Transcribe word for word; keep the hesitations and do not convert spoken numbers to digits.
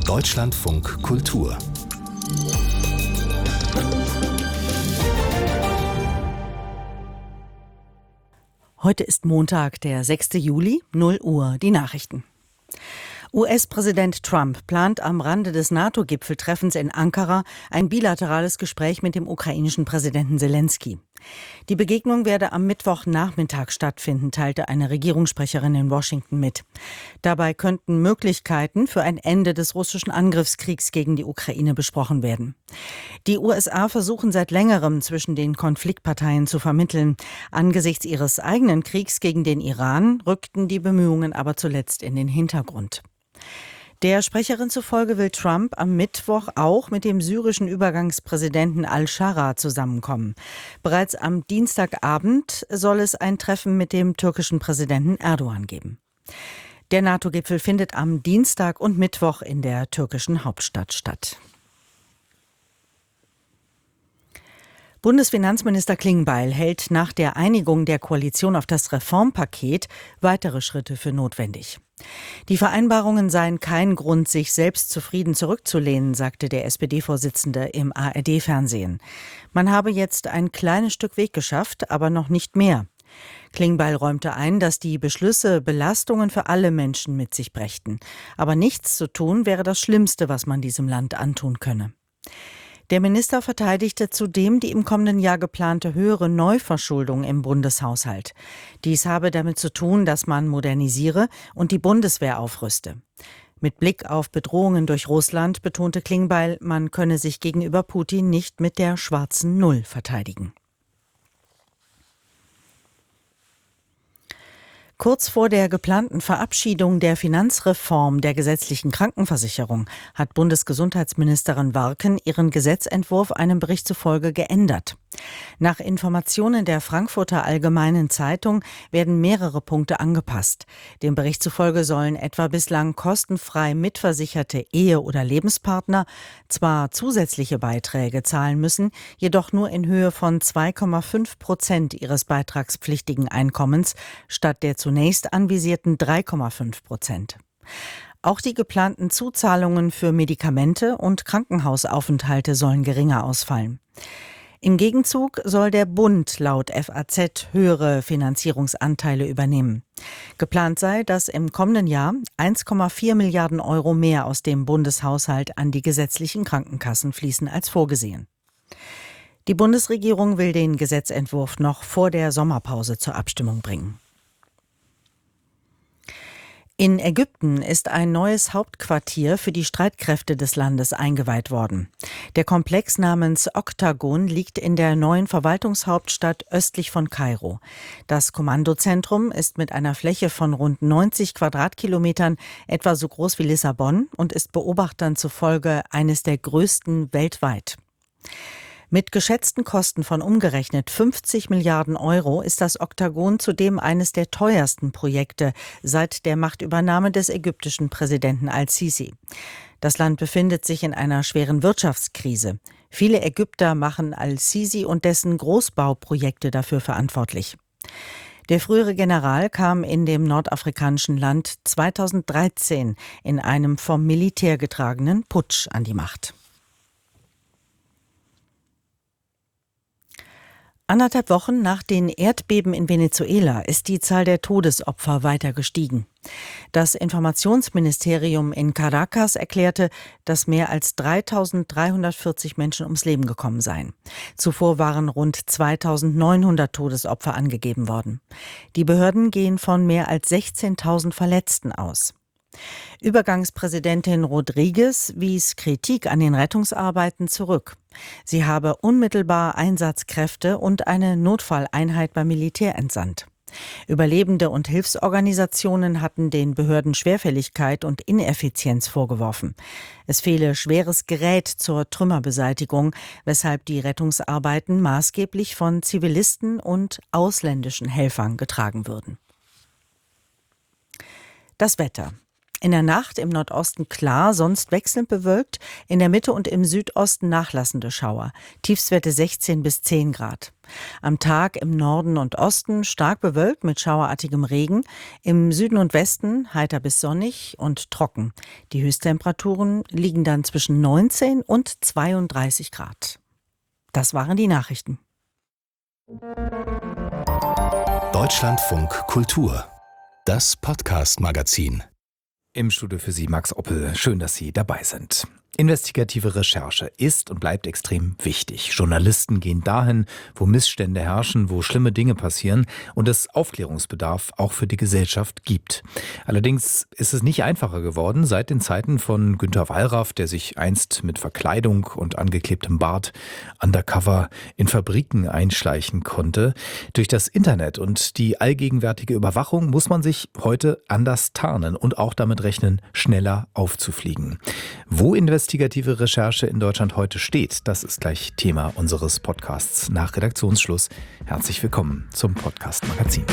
Deutschlandfunk Kultur. Heute ist Montag, der sechste Juli, null Uhr, die Nachrichten. U S-Präsident Trump plant am Rande des NATO-Gipfeltreffens in Ankara ein bilaterales Gespräch mit dem ukrainischen Präsidenten Selenskyj. Die Begegnung werde am Mittwochnachmittag stattfinden, teilte eine Regierungssprecherin in Washington mit. Dabei könnten Möglichkeiten für ein Ende des russischen Angriffskriegs gegen die Ukraine besprochen werden. Die U S A versuchen seit längerem zwischen den Konfliktparteien zu vermitteln. Angesichts ihres eigenen Kriegs gegen den Iran rückten die Bemühungen aber zuletzt in den Hintergrund. Der Sprecherin zufolge will Trump am Mittwoch auch mit dem syrischen Übergangspräsidenten al-Shara zusammenkommen. Bereits am Dienstagabend soll es ein Treffen mit dem türkischen Präsidenten Erdogan geben. Der NATO-Gipfel findet am Dienstag und Mittwoch in der türkischen Hauptstadt statt. Bundesfinanzminister Klingbeil hält nach der Einigung der Koalition auf das Reformpaket weitere Schritte für notwendig. Die Vereinbarungen seien kein Grund, sich selbst zufrieden zurückzulehnen, sagte der S P D-Vorsitzende im A R D-Fernsehen. Man habe jetzt ein kleines Stück Weg geschafft, aber noch nicht mehr. Klingbeil räumte ein, dass die Beschlüsse Belastungen für alle Menschen mit sich brächten. Aber nichts zu tun wäre das Schlimmste, was man diesem Land antun könne. Der Minister verteidigte zudem die im kommenden Jahr geplante höhere Neuverschuldung im Bundeshaushalt. Dies habe damit zu tun, dass man modernisiere und die Bundeswehr aufrüste. Mit Blick auf Bedrohungen durch Russland betonte Klingbeil, man könne sich gegenüber Putin nicht mit der schwarzen Null verteidigen. Kurz vor der geplanten Verabschiedung der Finanzreform der gesetzlichen Krankenversicherung hat Bundesgesundheitsministerin Warken ihren Gesetzentwurf einem Bericht zufolge geändert. Nach Informationen der Frankfurter Allgemeinen Zeitung werden mehrere Punkte angepasst. Dem Bericht zufolge sollen etwa bislang kostenfrei mitversicherte Ehe- oder Lebenspartner zwar zusätzliche Beiträge zahlen müssen, jedoch nur in Höhe von zwei Komma fünf Prozent ihres beitragspflichtigen Einkommens statt der zunächst anvisierten drei Komma fünf Prozent. Auch die geplanten Zuzahlungen für Medikamente und Krankenhausaufenthalte sollen geringer ausfallen. Im Gegenzug soll der Bund laut F A Z höhere Finanzierungsanteile übernehmen. Geplant sei, dass im kommenden Jahr eins Komma vier Milliarden Euro mehr aus dem Bundeshaushalt an die gesetzlichen Krankenkassen fließen als vorgesehen. Die Bundesregierung will den Gesetzentwurf noch vor der Sommerpause zur Abstimmung bringen. In Ägypten ist ein neues Hauptquartier für die Streitkräfte des Landes eingeweiht worden. Der Komplex namens Oktagon liegt in der neuen Verwaltungshauptstadt östlich von Kairo. Das Kommandozentrum ist mit einer Fläche von rund neunzig Quadratkilometern etwa so groß wie Lissabon und ist Beobachtern zufolge eines der größten weltweit. Mit geschätzten Kosten von umgerechnet fünfzig Milliarden Euro ist das Oktagon zudem eines der teuersten Projekte seit der Machtübernahme des ägyptischen Präsidenten al-Sisi. Das Land befindet sich in einer schweren Wirtschaftskrise. Viele Ägypter machen al-Sisi und dessen Großbauprojekte dafür verantwortlich. Der frühere General kam in dem nordafrikanischen Land zweitausenddreizehn in einem vom Militär getragenen Putsch an die Macht. Anderthalb Wochen nach den Erdbeben in Venezuela ist die Zahl der Todesopfer weiter gestiegen. Das Informationsministerium in Caracas erklärte, dass mehr als dreitausenddreihundertvierzig Menschen ums Leben gekommen seien. Zuvor waren rund zweitausendneunhundert Todesopfer angegeben worden. Die Behörden gehen von mehr als sechzehntausend Verletzten aus. Übergangspräsidentin Rodriguez wies Kritik an den Rettungsarbeiten zurück. Sie habe unmittelbar Einsatzkräfte und eine Notfalleinheit beim Militär entsandt. Überlebende und Hilfsorganisationen hatten den Behörden Schwerfälligkeit und Ineffizienz vorgeworfen. Es fehle schweres Gerät zur Trümmerbeseitigung, weshalb die Rettungsarbeiten maßgeblich von Zivilisten und ausländischen Helfern getragen würden. Das Wetter. In der Nacht im Nordosten klar, sonst wechselnd bewölkt, in der Mitte und im Südosten nachlassende Schauer. Tiefstwerte sechzehn bis zehn Grad. Am Tag im Norden und Osten stark bewölkt mit schauerartigem Regen, im Süden und Westen heiter bis sonnig und trocken. Die Höchsttemperaturen liegen dann zwischen neunzehn und zweiunddreißig Grad. Das waren die Nachrichten. Deutschlandfunk Kultur, das Podcast-Magazin. Im Studio für Sie Max Oppel. Schön, dass Sie dabei sind. Investigative Recherche ist und bleibt extrem wichtig. Journalisten gehen dahin, wo Missstände herrschen, wo schlimme Dinge passieren und es Aufklärungsbedarf auch für die Gesellschaft gibt. Allerdings ist es nicht einfacher geworden seit den Zeiten von Günter Wallraff, der sich einst mit Verkleidung und angeklebtem Bart undercover in Fabriken einschleichen konnte. Durch das Internet und die allgegenwärtige Überwachung muss man sich heute anders tarnen und auch damit rechnen, schneller aufzufliegen. Wo investigative Recherche in Deutschland heute steht, das ist gleich Thema unseres Podcasts nach Redaktionsschluss. Herzlich willkommen zum Podcast Magazin.